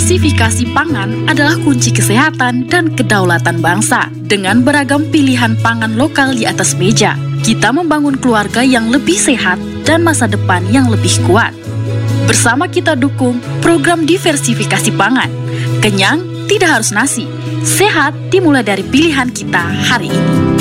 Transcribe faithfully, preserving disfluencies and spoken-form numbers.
Diversifikasi pangan adalah kunci kesehatan dan kedaulatan bangsa. Dengan beragam pilihan pangan lokal di atas meja, kita membangun keluarga yang lebih sehat dan masa depan yang lebih kuat. Bersama kita dukung program diversifikasi pangan. Kenyang tidak harus nasi. Sehat dimulai dari pilihan kita hari ini.